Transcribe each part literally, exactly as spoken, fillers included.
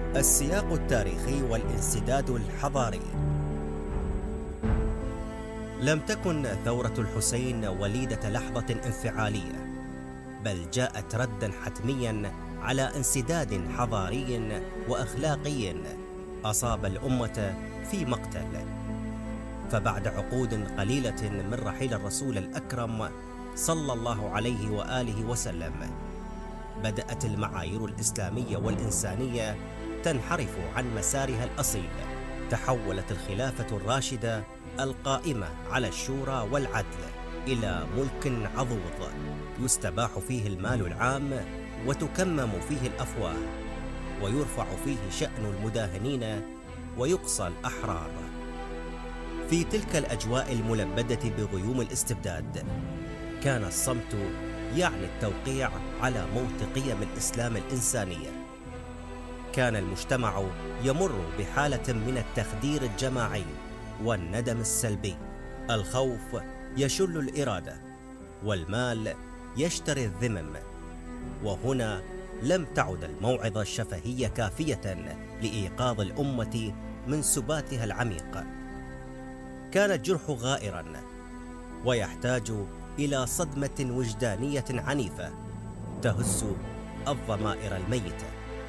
السياق التاريخي والانسداد الحضاري. لم تكن ثورة الحسين وليدة لحظة انفعالية، بل جاءت ردا حتميا على انسداد حضاري وأخلاقي أصاب الأمة في مقتل. فبعد عقود قليلة من رحيل الرسول الأكرم صلى الله عليه وآله وسلم، بدأت المعايير الإسلامية والإنسانية تنحرف عن مسارها الأصيل. تحولت الخلافة الراشدة القائمة على الشورى والعدل إلى ملك عضوض يستباح فيه المال العام وتكمم فيه الأفواه، ويرفع فيه شأن المداهنين ويقصى الأحرار. في تلك الأجواء الملبدة بغيوم الاستبداد، كان الصمت يعني التوقيع على موت قيم الإسلام الإنسانية. كان المجتمع يمر بحالة من التخدير الجماعي والندم السلبي. الخوف يشل الإرادة، والمال يشتري الذمم. وهنا لم تعد الموعظة الشفهية كافية لإيقاظ الأمة من سباتها العميق. كان الجرح غائرا، ويحتاج إلى صدمة وجدانية عنيفة تهز الضمائر الميتة.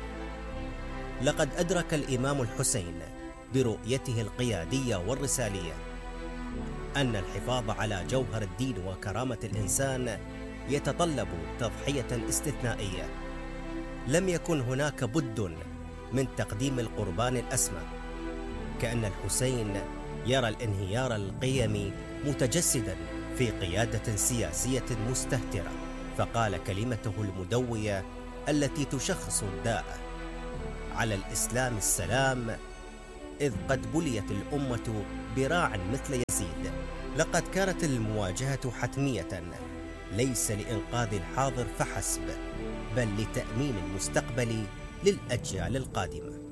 لقد أدرك الإمام الحسين برؤيته القيادية والرسالية أن الحفاظ على جوهر الدين وكرامة الإنسان يتطلب تضحية استثنائية. لم يكن هناك بد من تقديم القربان الأسمى. كأن الحسين يرى الانهيار القيمي متجسدا في قيادة سياسية مستهترة، فقال كلمته المدوية التي تشخص الداء: على الإسلام السلام، إذ قد بليت الأمة براع مثل يزيد. لقد كانت المواجهة حتمية، ليس لإنقاذ الحاضر فحسب، بل لتأمين المستقبل للأجيال القادمة.